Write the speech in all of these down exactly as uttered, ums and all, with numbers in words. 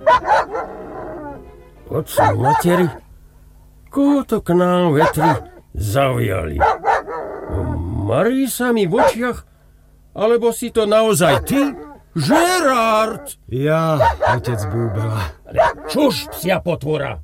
Oci materi, koho to k nám vetri zaujali? Marí sa mi v očiach, alebo si to naozaj ty, Gérard? Ja, otec Búbela. Čuž, psia potvora.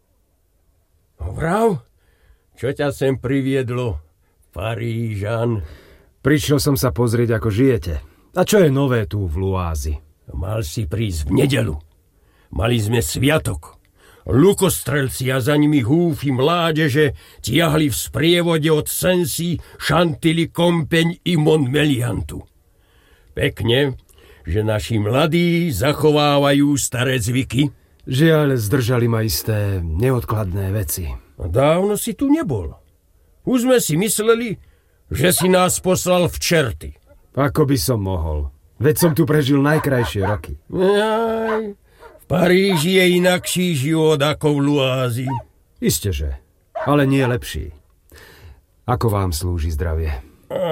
Vrav, čo ťa sem priviedlo, Parížan? Prišiel som sa pozrieť, ako žijete. A čo je nové tu v Luázi? Mal si prísť v nedeľu. Mali sme sviatok. Lukostrelci a za nimi húfy mládeže tiahli v sprievode od Sensi, Chantilly, Compeň i Montmeliantu. Pekne, že naši mladí zachovávajú staré zvyky. Žiaľ, zdržali ma isté neodkladné veci. Dávno si tu nebol. Už sme si mysleli, že si nás poslal v čerty. Ako by som mohol. Veď som tu prežil najkrajšie roky. Aj, v Paríži je inakší život ako v Luázi. Isteže, ale nie lepší. Ako vám slúži zdravie? Á,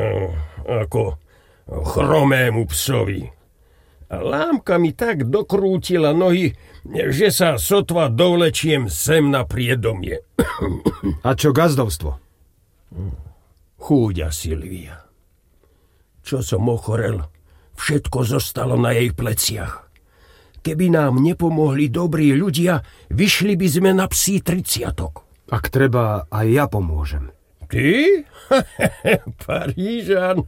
ako chromému psovi. Lámka mi tak dokrútila nohy, že sa sotva dovlečiem sem na priedomie. A čo gazdovstvo? Chúďa Silvia. Čo som ochorel, všetko zostalo na jej pleciach. Keby nám nepomohli dobrí ľudia, vyšli by sme na psí triciatok. Ak treba, aj ja pomôžem. Ty? Parížan?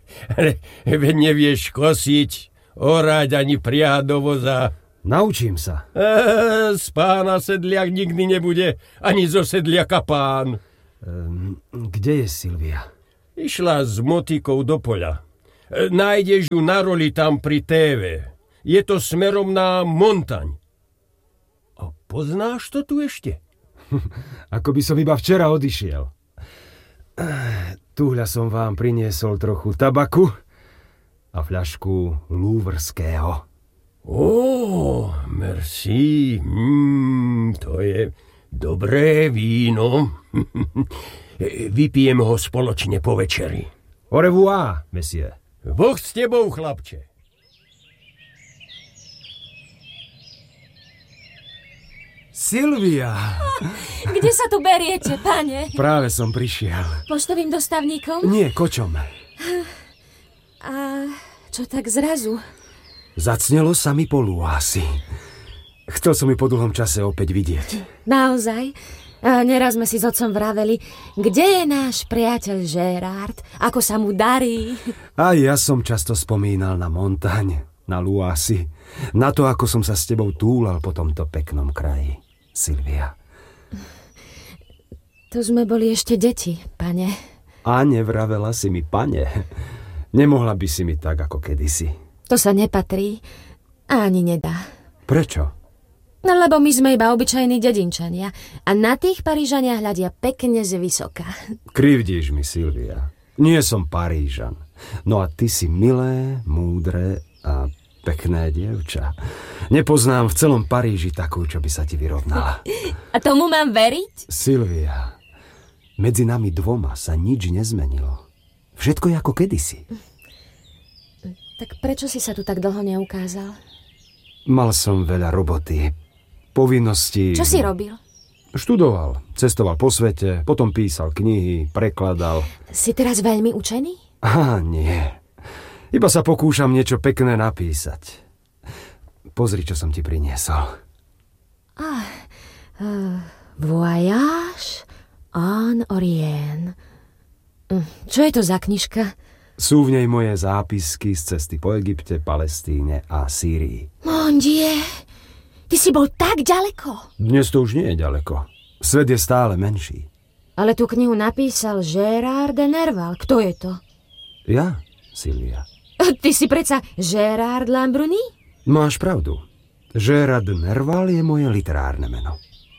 Veď nevieš kosiť, orať ani priahať do voza. Naučím sa. E, z pána sedliak nikdy nebude, ani zo sedliaka pán. Ehm, kde je Silvia? Išla s motikou do poľa. E, nájdeš ju na roli tam pri té vé. Je to smerom na Montaň. A poznáš to tu ešte? Ako by som iba včera odišiel. Túhľa som vám priniesol trochu tabaku a fľašku lúvrského. Ó, merci. Mm, to je dobré víno. Vypijem ho spoločne po večeri. Au revoir, monsieur. Boh s tebou, chlapče. Silvia! Kde sa tu beriete, pane? Práve som prišiel. Poštovým dostavníkom? Nie, kočom. A čo tak zrazu? Zacnelo sa mi po Luási. Chcel som ju po dlhom čase opäť vidieť. Naozaj? A neraz sme si s otcom vraveli, kde je náš priateľ Gérard? Ako sa mu darí? A ja som často spomínal na Montaň, na Luási, na to, ako som sa s tebou túlal po tomto peknom kraji. Silvia. To sme boli ešte deti, pane. A nevravela si mi, pane. Nemohla by si mi tak, ako kedysi. To sa nepatrí a ani nedá. Prečo? No lebo my sme iba obyčajní dedinčania a na tých Parížania hľadia pekne zvysoka. Krivdíš mi, Silvia. Nie som Parížan. No a ty si milé, múdre a pekné dievča. Nepoznám v celom Paríži takú, čo by sa ti vyrovnala. A tomu mám veriť? Silvia, medzi nami dvoma sa nič nezmenilo. Všetko je ako kedysi. Tak prečo si sa tu tak dlho neukázal? Mal som veľa roboty, povinností. Čo si robil? Študoval, cestoval po svete, potom písal knihy, prekladal. Si teraz veľmi učený? Á, nie. Iba sa pokúšam niečo pekné napísať. Pozri, čo som ti priniesol. Ah, uh, Voyage en Orient. Čo je to za knižka? Sú v nej moje zápisky z cesty po Egypte, Palestíne a Sýrii. Mon Dieu, ty si bol tak ďaleko. Dnes to už nie je ďaleko. Svet je stále menší. Ale tú knihu napísal Gérard de Nerval. Kto je to? Ja, Silvia. Ty si predsa Gérard Lambruni? Máš pravdu. Gérard de Nerval je moje literárne meno.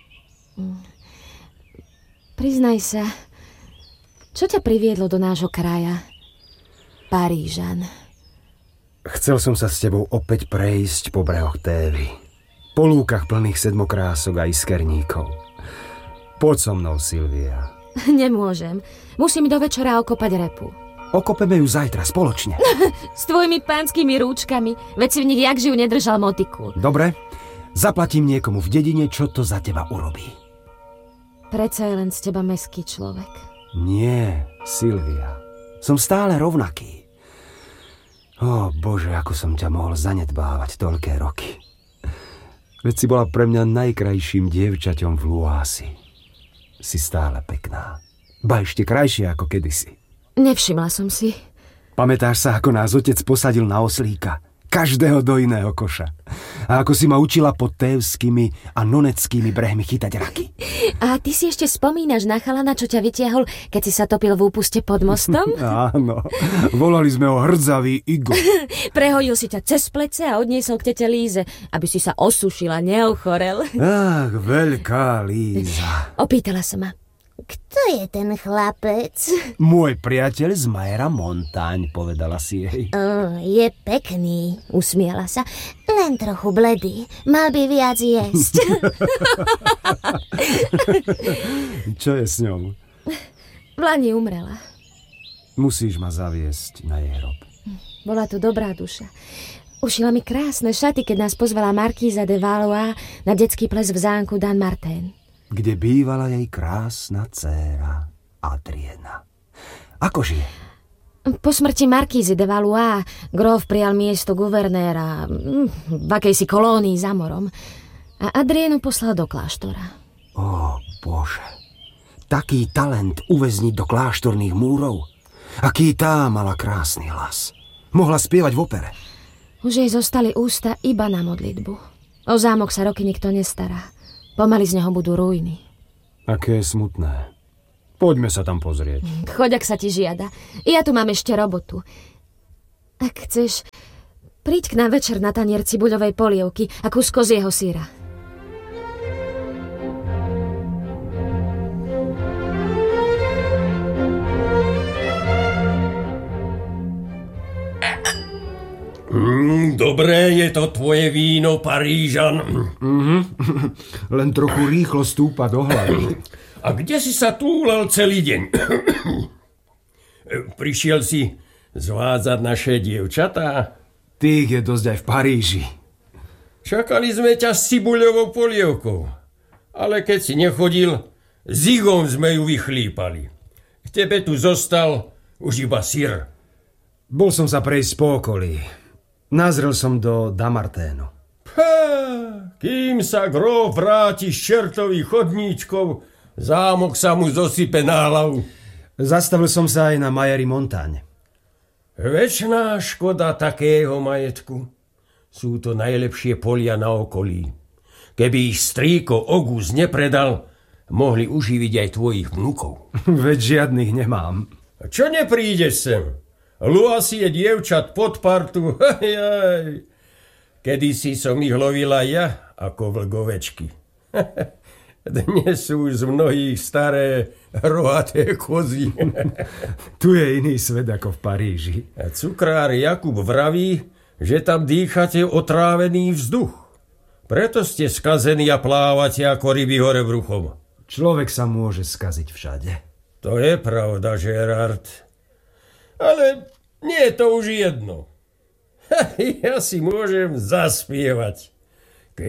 Priznaj sa, čo ťa priviedlo do nášho kraja? Parížan. Chcel som sa s tebou opäť prejsť po brehoch Tévy. Po lúkach plných sedmokrások a iskerníkov. Poď so mnou, Silvia. Nemôžem. Musím do večera okopať repu. Okopeme ju zajtra spoločne. S tvojimi pánskymi rúčkami. Veď si v nich jak žijú nedržal motiku. Dobre, Zaplatím niekomu v dedine, čo to za teba urobí. Predsa je len z teba meský človek. Nie, Silvia. Som stále rovnaký. Ó, Bože, ako som ťa mohol zanedbávať toľké roky. Veď si bola pre mňa najkrajším dievčaťom v Luási. Si stále pekná. Ba ešte krajšia ako kedysi. Nevšimla som si. Pamätáš sa, ako nás otec posadil na oslíka? Každého do iného koša. A ako si ma učila pod Tévskými a Noneckými brehmi chytať raky. A ty si ešte spomínaš na chalana, čo ťa vytiahol, keď si sa topil v úpuste pod mostom? Áno, volali sme ho Hrdzavý Igo. Prehodil si ťa cez plece a odniesol k tete Líze, aby si sa osušila, neochorel. Ach, veľká Líza. Opýtala sa ma. Kto je ten chlapec? Môj priateľ z Majera Montáň, povedala si jej. Oh, je pekný, usmiala sa. Len trochu bledý. Mal by viac jesť. Čo je s ňou? V lani umrela. Musíš ma zaviesť na jej hrob. Bola to dobrá duša. Ušila mi krásne šaty, keď nás pozvala Markíza de Valois na detský ples v zámku Dan Martin, kde bývala jej krásna dcéra Adriena. Ako žije? Po smrti Markízy de Valois gróf prijal miesto guvernéra v akejsi kolónii za morom a Adrienu poslal do kláštora. Ó, Bože, taký talent uväzniť do kláštorných múrov? Aký tá mala krásny hlas. Mohla spievať v opere. Už jej zostali ústa iba na modlitbu. O zámok sa roky nikto nestará. Pomaly z neho budú ruiny. Aké smutné. Poďme sa tam pozrieť. Choď, ak sa ti žiada. Ja tu mám ešte robotu. Ak chceš, príď k nám večer na tanier cibuľovej polievky a kusko z jeho syra. Mm, dobré je to tvoje víno, Parížan. Mm-hmm. Len trochu rýchlo stúpa do hlavy. A kde si sa túlal celý deň? Prišiel si zvádzať naše dievčatá? Tých je dosť aj v Paríži. Čakali sme ťa s cibuľovou polievkou. Ale keď si nechodil, s Igom sme ju vychlípali. K tebe tu zostal už iba syr. Bol som sa prejsť po okolí. Nazrel som do Damarténu. Pá, kým sa gróf vráti z čertových chodníčkov, zámok sa mu zosype na hlavu. Zastavil som sa aj na Majeri Montáň. Večná škoda takého majetku. Sú to najlepšie polia na okolí. Keby ich strýko Ogus nepredal, mohli uživiť aj tvojich vnukov. Veď žiadnych nemám. Čo neprídeš sem? Luasi je dievčat pod partu. Kedysi som ich lovila ja ako vlgovečky. Dnes sú už z mnohých staré rohaté kozy. Tu je iný svet ako v Paríži. A cukrár Jakub vraví, že tam dýchate otrávený vzduch. Preto ste skazení a plávate ako ryby hore bruchom. Človek sa môže skaziť všade. To je pravda, Gérard. Ale nie je to už jedno. Ja si môžem zaspievať.